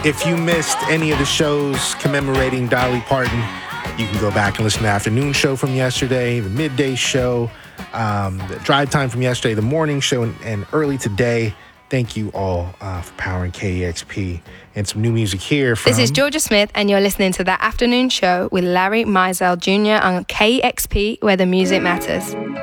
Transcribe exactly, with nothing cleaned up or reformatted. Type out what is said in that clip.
If you missed any of the shows commemorating Dolly Parton, you can go back and listen to the afternoon show from yesterday, the midday show, um, the drive time from yesterday, the morning show, and, and early today. Thank you all uh, for powering K E X P. And some new music here from... This is Georgia Smith, and you're listening to The Afternoon Show with Larry Mizell Junior on K E X P, where the music matters.